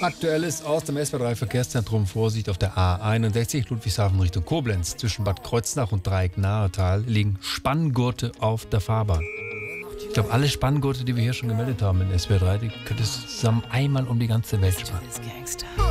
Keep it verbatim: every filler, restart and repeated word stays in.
Aktuelles aus dem S W R drei Verkehrszentrum. Vorsicht auf der A einundsechzig Ludwigshafen Richtung Koblenz. Zwischen Bad Kreuznach und Dreieck-Nahetal liegen Spanngurte auf der Fahrbahn. Ich glaube, alle Spanngurte, die wir hier schon gemeldet haben in S W R drei, die könnte es zusammen einmal um die ganze Welt spannen.